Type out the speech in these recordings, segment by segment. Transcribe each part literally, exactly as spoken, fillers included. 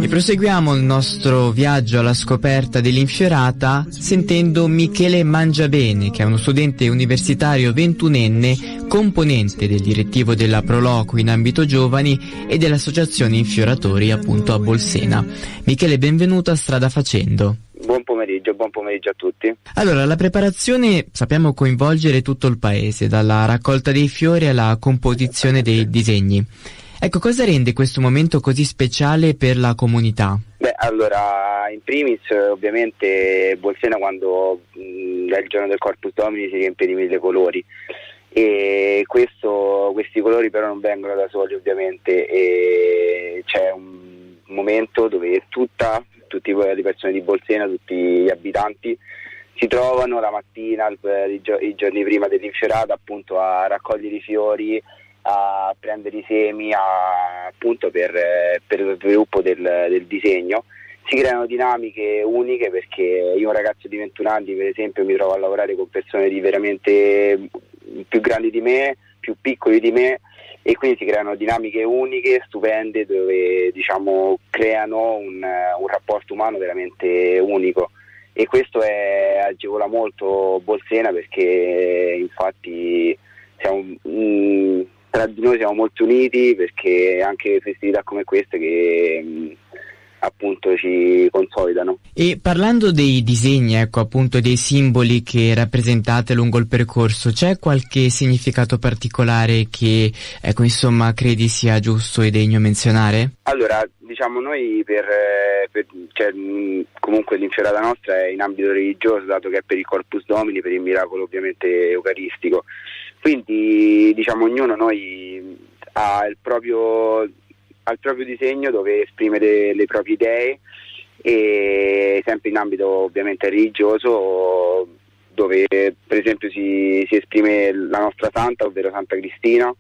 E proseguiamo il nostro viaggio alla scoperta dell'Infiorata sentendo Michele Mangiabene, che è uno studente universitario ventunenne, componente del direttivo della Proloquio in ambito giovani e dell'associazione Infioratori appunto a Bolsena. Michele, benvenuto a Strada Facendo. Buon pomeriggio, buon pomeriggio a tutti. Allora, la preparazione sappiamo coinvolgere tutto il paese, dalla raccolta dei fiori alla composizione dei disegni. Ecco, cosa rende questo momento così speciale per la comunità? Beh, allora, in primis ovviamente Bolsena quando mh, è il giorno del Corpus Domini si riempie di mille colori e questo, questi colori però non vengono da soli ovviamente, e c'è un momento dove tutta, tutte le persone di Bolsena, tutti gli abitanti si trovano la mattina, i, i giorni prima dell'Infiorata appunto a raccogliere i fiori, a prendere i semi a, appunto per, per lo sviluppo del, del disegno. Si creano dinamiche uniche perché io, un ragazzo di ventuno anni per esempio, mi trovo a lavorare con persone di veramente più grandi di me, più piccoli di me, e quindi si creano dinamiche uniche, stupende, dove diciamo creano un, un rapporto umano veramente unico, e questo è, agevola molto Bolsena perché infatti siamo mh, tra di noi siamo molto uniti, perché anche festività come queste che mh, appunto ci consolidano. E parlando dei disegni, ecco appunto dei simboli che rappresentate lungo il percorso, c'è qualche significato particolare che ecco insomma credi sia giusto e degno menzionare? Allora, diciamo noi per, per cioè, mh, comunque l'Infiorata nostra è in ambito religioso, dato che è per il Corpus Domini, per il miracolo ovviamente eucaristico. Quindi diciamo ognuno noi ha il proprio, ha il proprio disegno dove esprimere le proprie idee, e sempre in ambito ovviamente religioso, dove per esempio si, si esprime la nostra santa, ovvero Santa Cristina,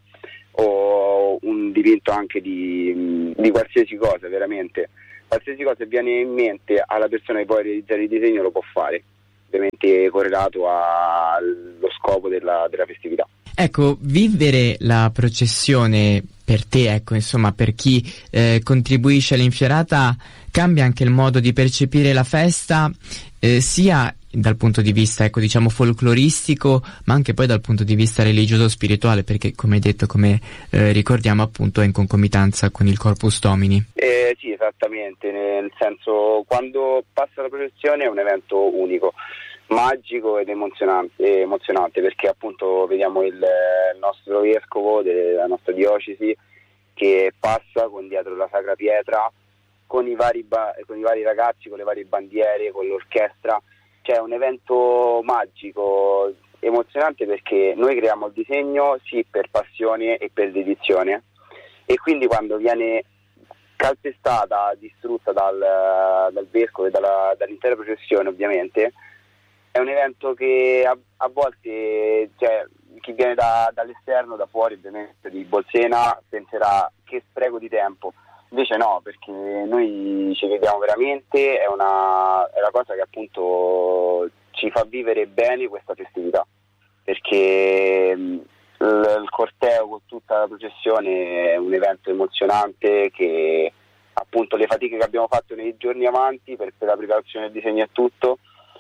o un dipinto anche di, di qualsiasi cosa, veramente qualsiasi cosa viene in mente alla persona che può realizzare il disegno lo può fare, ovviamente correlato allo scopo della, della festività. Ecco, vivere la processione per te, ecco, insomma, per chi eh, contribuisce all'Infiorata, cambia anche il modo di percepire la festa, eh, sia dal punto di vista, ecco, diciamo folcloristico, ma anche poi dal punto di vista religioso-spirituale, perché come hai detto, come eh, ricordiamo appunto, è in concomitanza con il Corpus Domini. Eh, sì, esattamente, nel senso, quando passa la processione è un evento unico, magico ed emozionante, emozionante perché appunto vediamo il, il nostro vescovo della nostra diocesi che passa con dietro la Sacra Pietra con i vari, ba- con i vari ragazzi, con le varie bandiere, con l'orchestra. C'è un evento magico, emozionante, perché noi creiamo il disegno sì per passione e per dedizione, e quindi quando viene calpestata, distrutta dal, dal vescovo e dalla, dall'intera processione ovviamente, è un evento che a, a volte, cioè, chi viene da, dall'esterno, da fuori ovviamente di Bolsena, penserà che spreco di tempo. Invece no, perché noi ci crediamo veramente, è una, è una cosa che appunto ci fa vivere bene questa festività, perché il, il corteo con tutta la processione è un evento emozionante che appunto le fatiche che abbiamo fatto nei giorni avanti per, per la preparazione del disegno e tutto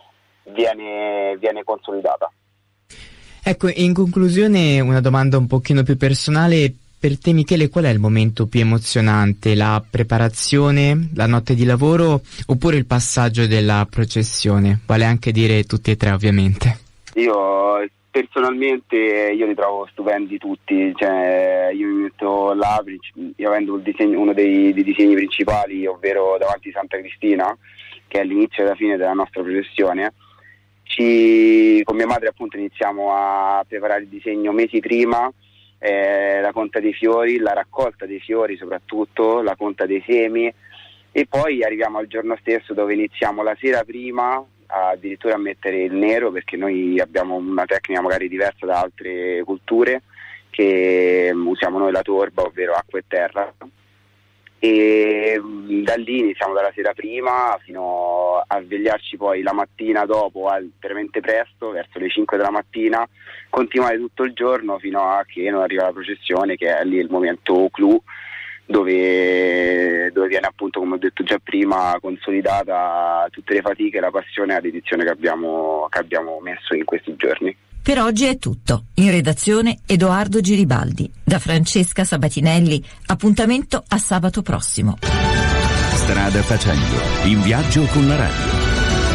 viene, viene consolidata. Ecco, in conclusione una domanda un pochino più personale. Per te, Michele, qual è il momento più emozionante? La preparazione, la notte di lavoro, oppure il passaggio della processione? Vale anche dire tutti e tre, ovviamente. Io personalmente io li trovo stupendi tutti, cioè io mi metto là, io avendo il disegno, uno dei, dei disegni principali, ovvero davanti a Santa Cristina, che è l'inizio e la fine della nostra processione. Ci, con mia madre appunto iniziamo a preparare il disegno mesi prima, eh, la conta dei fiori, la raccolta dei fiori soprattutto, la conta dei semi, e poi arriviamo al giorno stesso dove iniziamo la sera prima addirittura a mettere il nero, perché noi abbiamo una tecnica magari diversa da altre culture, che usiamo noi la torba, ovvero acqua e terra, e da lì iniziamo dalla sera prima fino a svegliarci poi la mattina dopo veramente presto, verso le cinque della mattina, continuare tutto il giorno fino a che non arriva la processione, che è lì il momento clou, dove dove, dove viene appunto, come ho detto già prima, consolidata tutte le fatiche e la passione alla dedizione che abbiamo, che abbiamo messo in questi giorni. Per oggi è tutto. In redazione Edoardo Giribaldi. Da Francesca Sabatinelli, appuntamento a sabato prossimo. Strada facendo, in viaggio con la radio.